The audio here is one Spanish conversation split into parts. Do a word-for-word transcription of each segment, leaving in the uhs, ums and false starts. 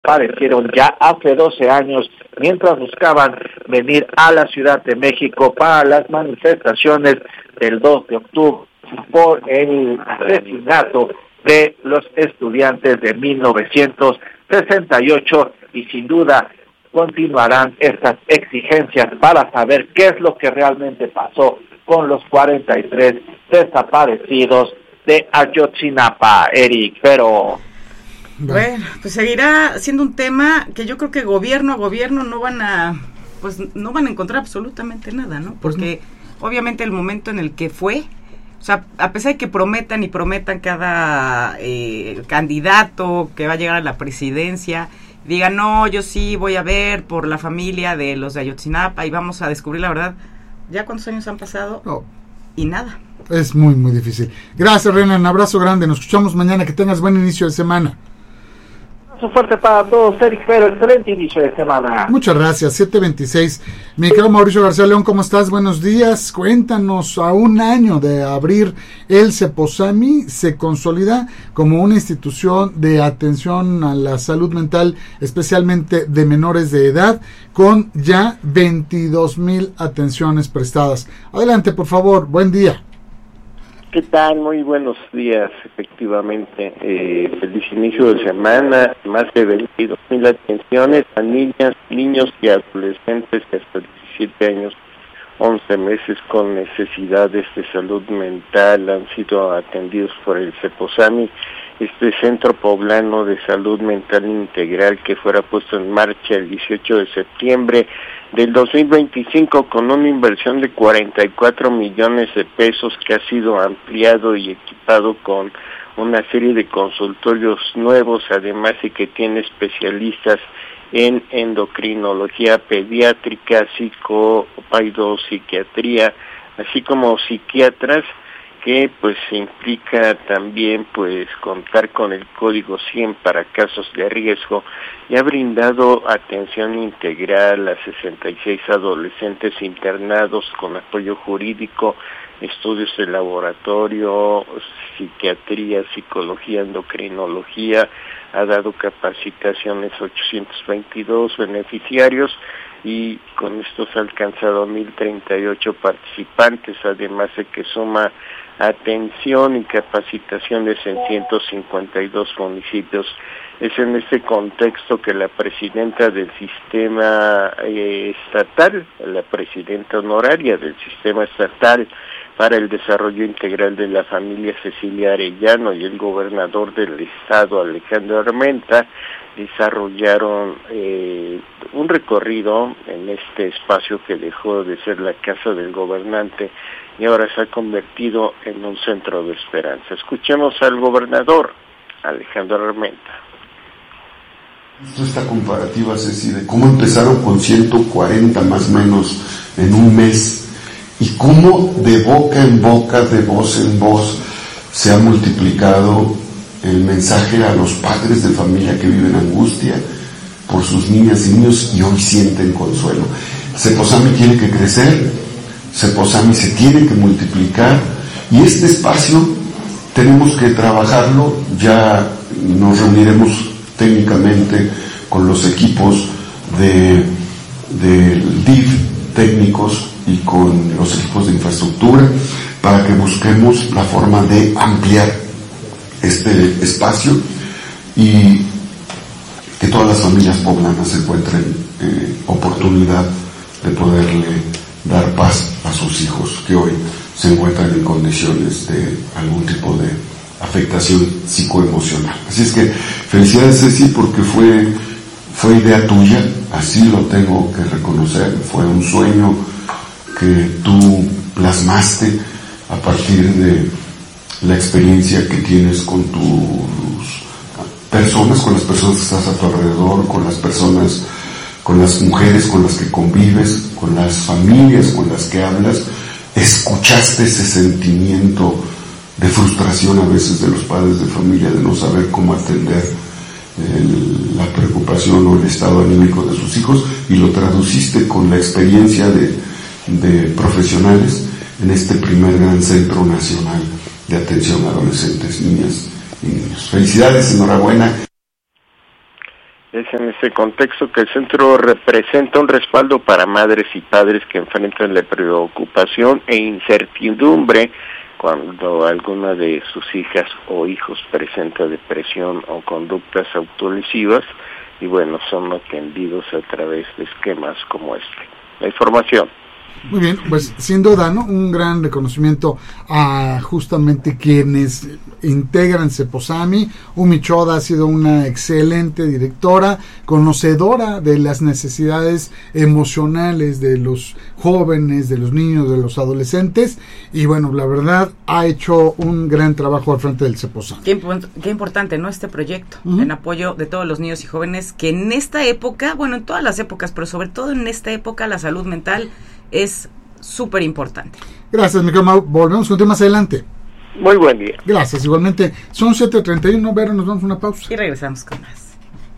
desaparecieron ya hace doce años mientras buscaban venir a la Ciudad de México para las manifestaciones del dos de octubre por el asesinato de los estudiantes de mil novecientos sesenta y ocho, y sin duda continuarán estas exigencias para saber qué es lo que realmente pasó con los cuarenta y tres desaparecidos de Ayotzinapa, Eric. Pero bueno, pues seguirá siendo un tema que yo creo que gobierno a gobierno no van a, pues no van a encontrar absolutamente nada, ¿no? Porque obviamente el momento en el que fue, o sea, a pesar de que prometan y prometan cada eh, candidato que va a llegar a la presidencia, diga, no, yo sí voy a ver por la familia de los de Ayotzinapa y vamos a descubrir la verdad. ¿Ya cuántos años han pasado? No. Y nada. Es muy, muy difícil. Gracias, Renan. Un abrazo grande. Nos escuchamos mañana. Que tengas buen inicio de semana. Un fuerte para todos, Eric, pero excelente inicio de semana. Muchas gracias. siete veintiséis. Mi querido Mauricio García León, ¿cómo estás? Buenos días. Cuéntanos, a un año de abrir el CEPOSAMI, se consolida como una institución de atención a la salud mental, especialmente de menores de edad, con ya veintidós mil atenciones prestadas. Adelante, por favor. Buen día. ¿Qué tal? Muy buenos días, efectivamente. Eh, feliz inicio de semana. Más de veintidós mil atenciones a niñas, niños y adolescentes de hasta diecisiete años, once meses con necesidades de salud mental han sido atendidos por el CEPOSAMI, este Centro Poblano de Salud Mental Integral que fuera puesto en marcha el dieciocho de septiembre del dos mil veinticinco con una inversión de cuarenta y cuatro millones de pesos, que ha sido ampliado y equipado con una serie de consultorios nuevos, además de que tiene especialistas en endocrinología pediátrica, psicopedopsiquiatría, así como psiquiatras, que pues implica también pues contar con el código cien para casos de riesgo, y ha brindado atención integral a sesenta y seis adolescentes internados con apoyo jurídico, estudios de laboratorio, psiquiatría, psicología, endocrinología. Ha dado capacitaciones a ochocientos veintidós beneficiarios y con esto se ha alcanzado mil treinta y ocho participantes, además de que suma atención y capacitaciones en ciento cincuenta y dos municipios. Es en este contexto que la presidenta del sistema eh, estatal, la presidenta honoraria del sistema estatal para el desarrollo integral de la familia, Cecilia Arellano, y el gobernador del estado, Alejandro Armenta, desarrollaron eh, un recorrido en este espacio que dejó de ser la casa del gobernante y ahora se ha convertido en un centro de esperanza. Escuchemos al gobernador, Alejandro Armenta. Esta comparativa, Ceci, de cómo empezaron con ciento cuarenta más o menos en un mes, y cómo de boca en boca, de voz en voz, se ha multiplicado el mensaje a los padres de familia que viven angustia por sus niñas y niños y hoy sienten consuelo. CEPOSAMI tiene que crecer, CEPOSAMI se tiene que multiplicar, y este espacio tenemos que trabajarlo. Ya nos reuniremos técnicamente con los equipos de del D I F técnicos y con los equipos de infraestructura para que busquemos la forma de ampliar este espacio y que todas las familias poblanas encuentren eh, oportunidad de poderle dar paz a sus hijos que hoy se encuentran en condiciones de algún tipo de afectación psicoemocional. Así es que felicidades, Ceci, porque fue fue idea tuya, así lo tengo que reconocer, fue un sueño que tú plasmaste a partir de la experiencia que tienes con tus personas, con las personas que estás a tu alrededor, con las personas, con las mujeres con las que convives, con las familias con las que hablas. Escuchaste ese sentimiento de frustración a veces de los padres de familia, de no saber cómo atender el, la preocupación o el estado anímico de sus hijos, y lo traduciste con la experiencia de, de profesionales en este primer gran centro nacional de atención a adolescentes, niñas y niños. Felicidades, enhorabuena. Es en ese contexto que el centro representa un respaldo para madres y padres que enfrentan la preocupación e incertidumbre cuando alguna de sus hijas o hijos presenta depresión o conductas autolesivas, y bueno, son atendidos a través de esquemas como este. La información. Muy bien, pues sin duda, ¿no? Un gran reconocimiento a justamente quienes integran Ceposami. Umi Choda ha sido una excelente directora, conocedora de las necesidades emocionales de los jóvenes, de los niños, de los adolescentes, y bueno, la verdad ha hecho un gran trabajo al frente del Ceposami. Qué, imp- qué importante, ¿no? Este proyecto uh-huh. en apoyo de todos los niños y jóvenes que en esta época, bueno, en todas las épocas, pero sobre todo en esta época, la salud mental es súper importante. Gracias, mi querido. Volvemos contigo más adelante. Muy buen día. Gracias, igualmente. Son siete treinta y uno, Vero, nos vamos a una pausa. Y regresamos con más.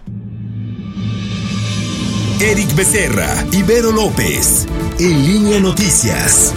Eric Becerra y Vero López, En Línea Noticias.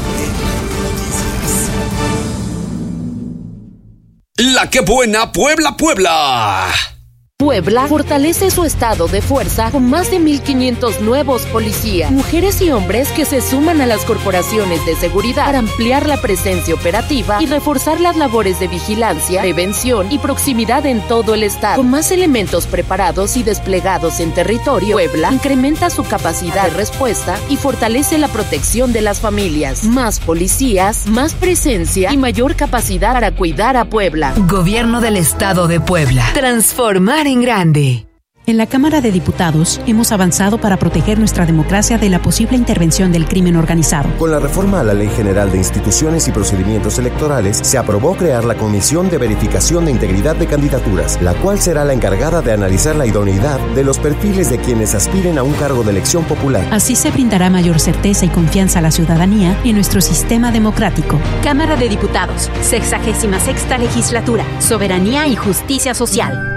La que buena Puebla, Puebla. Puebla fortalece su estado de fuerza con más de mil quinientos nuevos policías, mujeres y hombres que se suman a las corporaciones de seguridad para ampliar la presencia operativa y reforzar las labores de vigilancia, prevención y proximidad en todo el estado. Con más elementos preparados y desplegados en territorio, Puebla incrementa su capacidad de respuesta y fortalece la protección de las familias. Más policías, más presencia y mayor capacidad para cuidar a Puebla. Gobierno del Estado de Puebla. Transformar en grande. En la Cámara de Diputados hemos avanzado para proteger nuestra democracia de la posible intervención del crimen organizado. Con la reforma a la Ley General de Instituciones y Procedimientos Electorales, se aprobó crear la Comisión de Verificación de Integridad de Candidaturas, la cual será la encargada de analizar la idoneidad de los perfiles de quienes aspiren a un cargo de elección popular. Así se brindará mayor certeza y confianza a la ciudadanía en nuestro sistema democrático. Cámara de Diputados, sexagésima sexta legislatura, Soberanía y Justicia Social.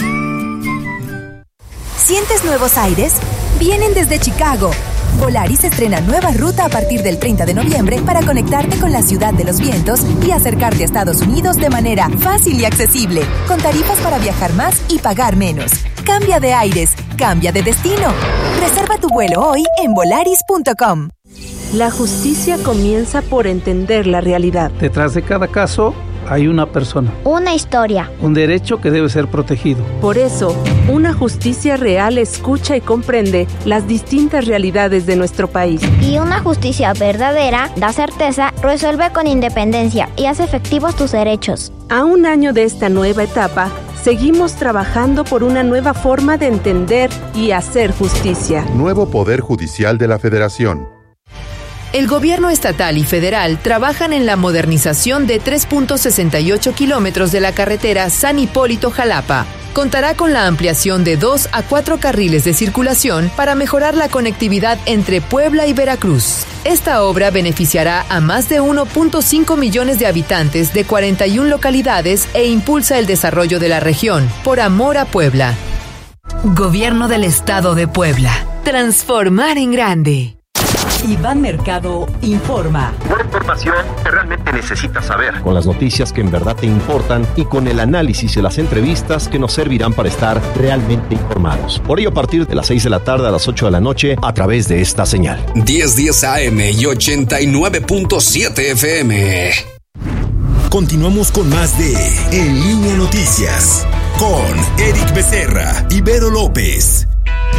¿Sientes nuevos aires? Vienen desde Chicago. Volaris estrena nueva ruta a partir del treinta de noviembre para conectarte con la ciudad de los vientos y acercarte a Estados Unidos de manera fácil y accesible, con tarifas para viajar más y pagar menos. Cambia de aires, cambia de destino. Reserva tu vuelo hoy en volaris punto com. La justicia comienza por entender la realidad. Detrás de cada caso hay una persona. Una historia. Un derecho que debe ser protegido. Por eso, una justicia real escucha y comprende las distintas realidades de nuestro país. Y una justicia verdadera da certeza, resuelve con independencia y hace efectivos tus derechos. A un año de esta nueva etapa, seguimos trabajando por una nueva forma de entender y hacer justicia. Nuevo Poder Judicial de la Federación. El gobierno estatal y federal trabajan en la modernización de tres punto sesenta y ocho kilómetros de la carretera San Hipólito-Jalapa. Contará con la ampliación de dos a cuatro carriles de circulación para mejorar la conectividad entre Puebla y Veracruz. Esta obra beneficiará a más de uno punto cinco millones de habitantes de cuarenta y una localidades e impulsa el desarrollo de la región. Por amor a Puebla. Gobierno del Estado de Puebla. Transformar en grande. Iván Mercado informa. Una información que realmente necesitas saber. Con las noticias que en verdad te importan y con el análisis y las entrevistas que nos servirán para estar realmente informados. Por ello, a partir de las seis de la tarde a las ocho de la noche, a través de esta señal. diez diez A M y ochenta y nueve punto siete F M. Continuamos con más de En Línea Noticias con Eric Becerra y Vero López.